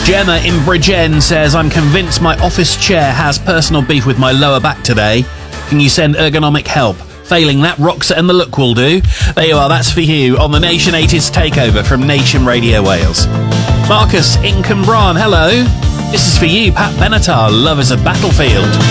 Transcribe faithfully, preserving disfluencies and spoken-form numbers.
Gemma in Bridgend says, I'm convinced my office chair has personal beef with my lower back today. Can you send ergonomic help? Failing that, Roxette and the Look will do. There you are, that's for you on the Nation eighties Takeover from Nation Radio Wales. Marcus in Cwmbran, hello. This is for you, Pat Benatar, Love is a Battlefield.